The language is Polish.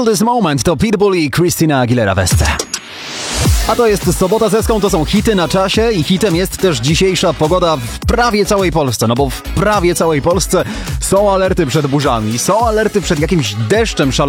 Feel This Moment to Pitbull i Christina Aguilera Weste. A to jest Sobota z Eską, to są hity na czasie i hitem jest też dzisiejsza pogoda w prawie całej Polsce, no bo w prawie całej Polsce są alerty przed burzami, są alerty przed jakimś deszczem szalonym.